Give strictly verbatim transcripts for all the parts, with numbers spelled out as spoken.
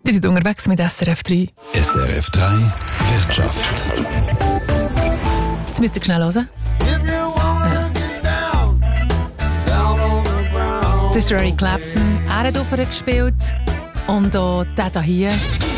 Ihr seid unterwegs mit S R F drei. S R F drei Wirtschaft. Jetzt müsst ihr schnell hören. Ja. Das ist Eric Clapton. Er hat auf gespielt. Und auch der hier.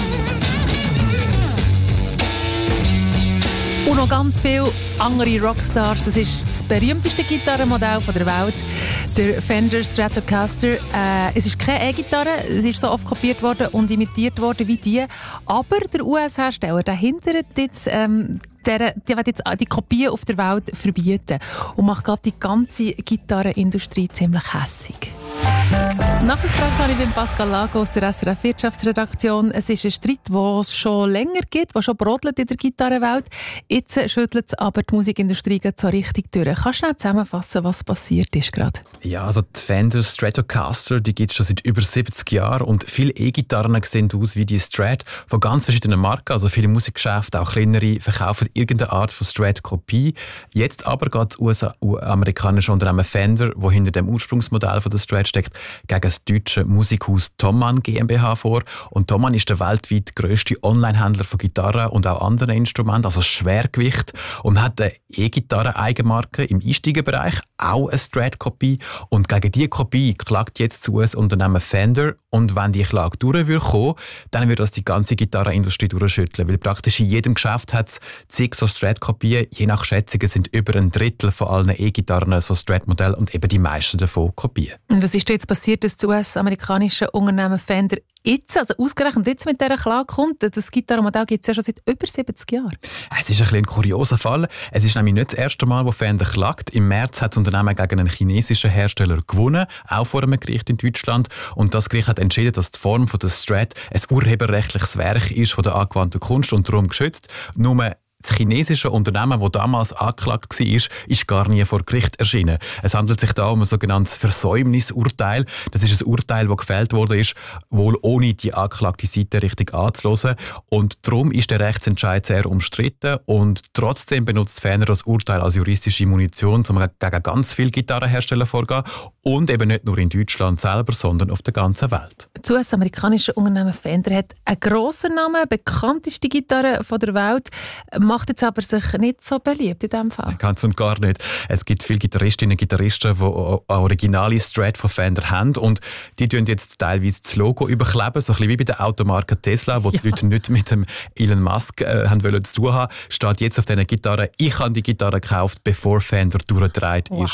Und noch ganz viele andere Rockstars. Das ist das berühmteste Gitarrenmodell der Welt, der Fender Stratocaster. Äh, es ist keine E-Gitarre, es ist so oft kopiert worden und imitiert worden wie die. Aber der U S-Hersteller, der hindert jetzt, ähm, der, der will jetzt die Kopien auf der Welt verbieten und macht gerade die ganze Gitarrenindustrie ziemlich hässig. Nachgefragt habe ich beim Pascal Lago aus der S R F-Wirtschaftsredaktion. Es ist ein Streit, den es schon länger gibt, der schon brodelt in der Gitarrenwelt. Jetzt schüttelt es aber die Musikindustrie so richtig durch. Kannst du schnell zusammenfassen, was passiert ist gerade? Ja, also die Fender Stratocaster, die gibt es schon seit über siebzig Jahren und viele E-Gitarren sehen aus wie die Strat von ganz verschiedenen Marken. Also viele Musikgeschäfte, auch kleinere, verkaufen irgendeine Art von Strat-Kopie. Jetzt aber geht das U S-amerikanische Unternehmen Fender, das hinter dem Ursprungsmodell von der Strat steckt, gegen das deutsche Musikhaus Thomann GmbH vor. Und Thomann ist der weltweit grösste Online-Händler von Gitarren und auch anderen Instrumenten, also Schwergewicht, und hat eine E-Gitarren-Eigenmarke im Einsteigerbereich, auch eine Strat-Kopie. Und gegen diese Kopie klagt jetzt zu das Unternehmen Fender. Und wenn die Klage durch würde kommen, dann würde das die ganze Gitarrenindustrie durchschütteln, weil praktisch in jedem Geschäft hat es zig so Strat-Kopien. Je nach Schätzungen sind über ein Drittel von allen E-Gitarren so Strat-Modelle und eben die meisten davon Kopien. Und was ist jetzt passiert, dass das U S-amerikanische Unternehmen Fender jetzt, also ausgerechnet jetzt mit dieser Klage kommt? Das Gitarrenmodell gibt es ja schon seit über siebzig Jahren. Es ist ein, bisschen ein kurioser Fall. Es ist nämlich nicht das erste Mal, wo Fender klagt. Im März hat das Unternehmen gegen einen chinesischen Hersteller gewonnen, auch vor einem Gericht in Deutschland. Und das Gericht hat entschieden, dass die Form von der Strat ein urheberrechtliches Werk ist von der angewandten Kunst und darum geschützt. Nur das chinesische Unternehmen, das damals angeklagt war, ist gar nie vor Gericht erschienen. Es handelt sich da um ein sogenanntes Versäumnisurteil. Das ist ein Urteil, das gefällt wurde, ist, wohl ohne die angeklagte Seite richtig anzuhören. Und darum ist der Rechtsentscheid sehr umstritten. Und trotzdem benutzt Fender das Urteil als juristische Munition, um gegen ganz viele Gitarrenhersteller vorzugehen. Und eben nicht nur in Deutschland selber, sondern auf der ganzen Welt. Das U S-amerikanische Unternehmen Fender hat einen grossen Namen, bekannteste Gitarre der Welt, macht jetzt aber sich nicht so beliebt in diesem Fall. Ganz und gar nicht. Es gibt viele Gitarristinnen und Gitarristen, die originale Strat von Fender haben und die tun jetzt teilweise das Logo überkleben, so ein bisschen wie bei der Automarke Tesla, wo ja. die Leute nicht mit dem Elon Musk äh, haben wollen zu tun haben, steht jetzt auf diesen Gitarren, ich habe die Gitarre gekauft, bevor Fender durchgedreht wow. ist.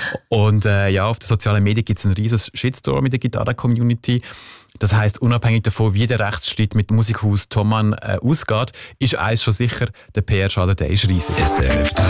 Und äh, ja, auf den sozialen Medien gibt es einen riesen Shitstorm in der Gitarren-Community. Das heisst, unabhängig davon, wie der Rechtsstreit mit dem Musikhaus Thomann äh, ausgeht, ist eins schon sicher, der P R-Schaden, der ist riesig. S R F drei